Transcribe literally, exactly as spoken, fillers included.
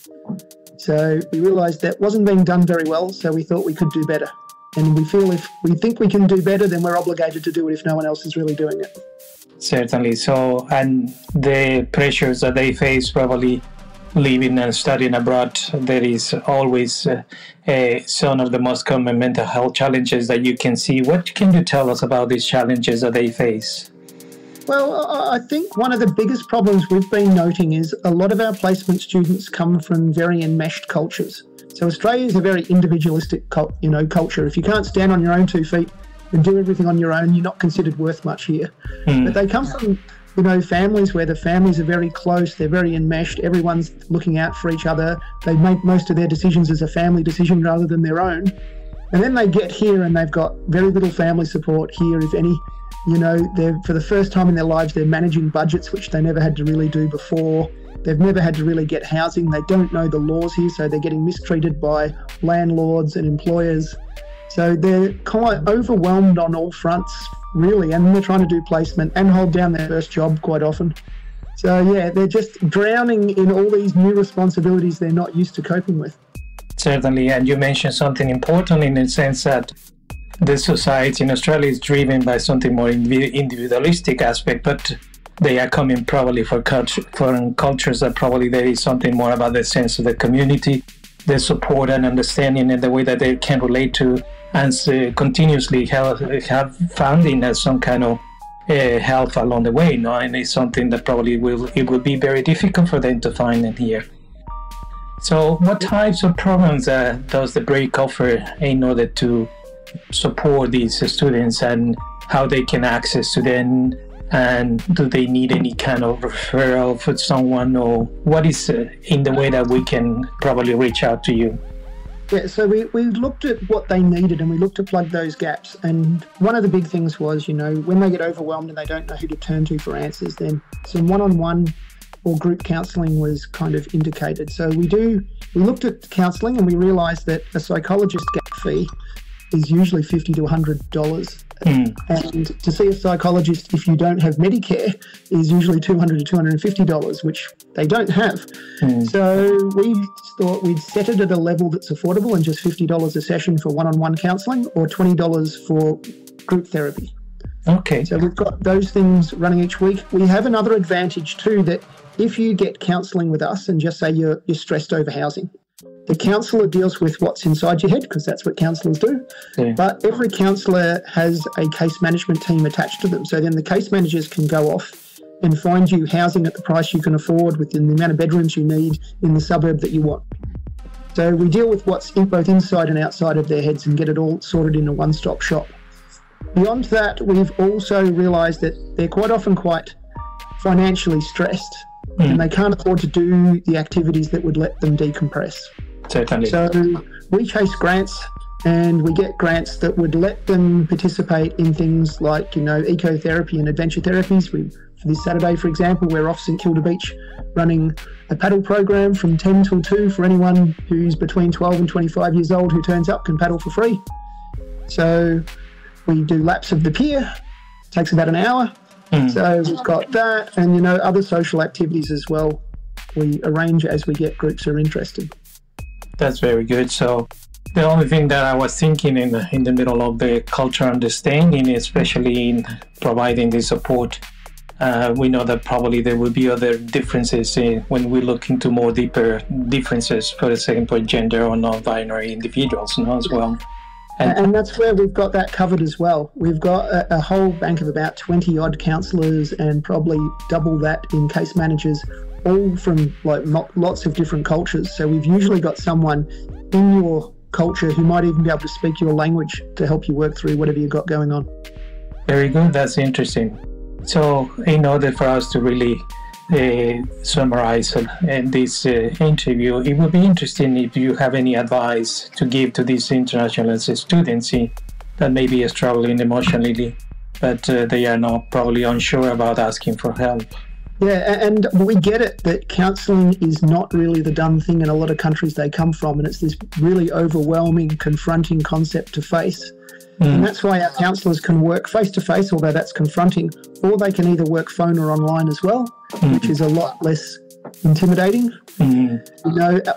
So we realised that wasn't being done very well, so we thought we could do better. And we feel if we think we can do better, then we're obligated to do it if no one else is really doing it. Certainly. So, and the pressures that they face probably living and studying abroad, there is always uh, uh, some of the most common mental health challenges that you can see. What can you tell us about these challenges that they face? Well, I think one of the biggest problems we've been noting is a lot of our placement students come from very enmeshed cultures. So Australia is a very individualistic, you know, culture. If you can't stand on your own two feet and do everything on your own, you're not considered worth much here. Mm. But they come from, you know, families where the families are very close, they're very enmeshed, everyone's looking out for each other. They make most of their decisions as a family decision rather than their own. And then they get here and they've got very little family support here, if any. You know, they're for the first time in their lives, they're managing budgets, which they never had to really do before. They've never had to really get housing. They don't know the laws here, so they're getting mistreated by landlords and employers. So they're quite overwhelmed on all fronts, really, and they're trying to do placement and hold down their first job quite often. So, yeah, they're just drowning in all these new responsibilities they're not used to coping with. Certainly, and you mentioned something important in the sense that the society in Australia is driven by something more individualistic aspect, but they are coming probably for culture, foreign cultures that probably there is something more about the sense of the community, the support and understanding and the way that they can relate to and uh, continuously have, have funding as some kind of uh, help along the way, no? And it's something that probably will it will be very difficult for them to find in here. So what types of programs uh, does the break offer in order to support these students and how they can access to them, and do they need any kind of referral for someone, or what is uh, in the way that we can probably reach out to you? Yeah, so we, we looked at what they needed and we looked to plug those gaps. And one of the big things was, you know, when they get overwhelmed and they don't know who to turn to for answers, then some one-on-one or group counselling was kind of indicated. So we do, we looked at counselling and we realised that a psychologist gap fee is usually fifty to one hundred dollars. Mm. And to see a psychologist if you don't have Medicare is usually two hundred to two hundred fifty dollars, which they don't have. Mm. So we thought we'd set it at a level that's affordable and just fifty dollars a session for one-on-one counselling or twenty dollars for group therapy. Okay. So we've got those things running each week. We have another advantage too, that if you get counselling with us and just say you're, you're stressed over housing, the counsellor deals with what's inside your head, because that's what counsellors do. Yeah. But every counsellor has a case management team attached to them. So then the case managers can go off and find you housing at the price you can afford within the amount of bedrooms you need in the suburb that you want. So we deal with what's in, both inside and outside of their heads and get it all sorted in a one-stop shop. Beyond that, we've also realised that they're quite often quite financially stressed mm. and they can't afford to do the activities that would let them decompress. Certainly. So we chase grants and we get grants that would let them participate in things like, you know, ecotherapy and adventure therapies. We, for this Saturday, for example, we're off St Kilda Beach running a paddle program from ten till two for anyone who's between twelve and twenty-five years old who turns up can paddle for free. So we do laps of the pier, it takes about an hour. Mm. So we've got that and, you know, other social activities as well. We arrange as we get groups who are interested. That's very good. So the only thing that I was thinking in the, in the middle of the cultural understanding, especially in providing the support, uh, we know that probably there will be other differences in, when we look into more deeper differences, for example, gender or non-binary individuals, you know, as well. And, and that's where we've got that covered as well. We've got a, a whole bank of about twenty odd counsellors and probably double that in case managers, all from like lots of different cultures. So we've usually got someone in your culture who might even be able to speak your language to help you work through whatever you've got going on. Very good. That's interesting. So in order for us to really uh, summarize uh, this uh, interview, it would be interesting if you have any advice to give to these international students that may be struggling emotionally, but uh, they are not probably unsure about asking for help. Yeah, and we get it that counselling is not really the done thing in a lot of countries they come from, and it's this really overwhelming, confronting concept to face. Mm. And that's why our counsellors can work face-to-face, although that's confronting, or they can either work phone or online as well, mm. which is a lot less intimidating. Mm. You know,